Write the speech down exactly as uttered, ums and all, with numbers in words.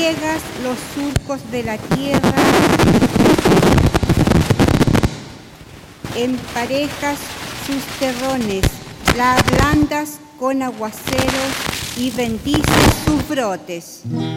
riegas los surcos de la tierra, emparejas sus terrones, la ablandas con aguaceros y bendices sus brotes.